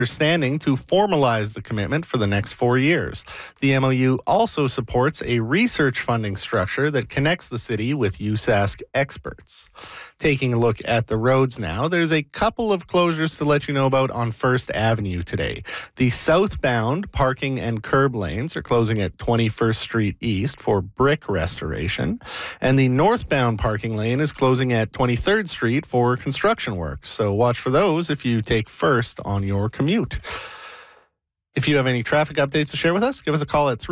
understanding to formalize the commitment for the next 4 years. The MOU also supports a research funding structure that connects the city with USask experts. Taking a look at the roads now, there's a couple of closures to let you know about on First Avenue today. The southbound parking and curb lanes are closing at 21st Street East for brick restoration, and the northbound parking lane is closing at 23rd Street for construction work. So watch for those if you take First on your commute. If you have any traffic updates to share with us, give us a call at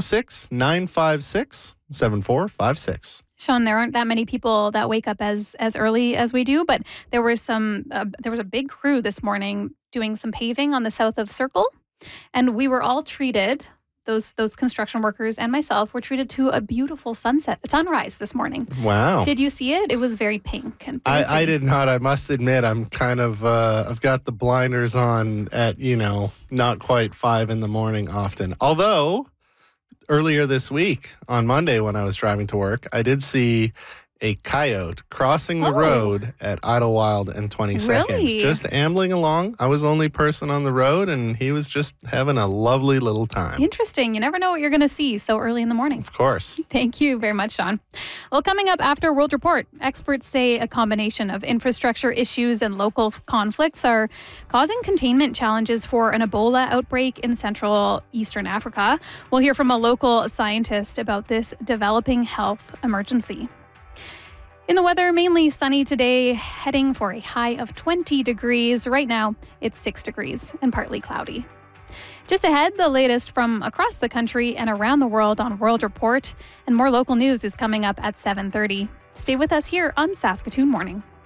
306-956-7456. Sean, there aren't that many people that wake up as early as we do, but there was a big crew this morning doing some paving on the south of Circle, and we were all treated, those construction workers and myself were treated to a beautiful sunrise this morning. Wow. Did you see it? It was very pink. And I did not. I must admit, I'm kind of, I've got the blinders on at, not quite 5 a.m. often. Although, earlier this week, on Monday when I was driving to work, I did see a coyote crossing the road at Idlewild and 22nd. Really? Just ambling along. I was the only person on the road, and he was just having a lovely little time. Interesting. You never know what you're going to see so early in the morning. Of course. Thank you very much, Sean. Well, coming up after World Report, experts say a combination of infrastructure issues and local conflicts are causing containment challenges for an Ebola outbreak in Central Eastern Africa. We'll hear from a local scientist about this developing health emergency. In the weather, mainly sunny today, heading for a high of 20 degrees. Right now, it's 6 degrees and partly cloudy. Just ahead, the latest from across the country and around the world on World Report, and more local news is coming up at 7:30. Stay with us here on Saskatoon Morning.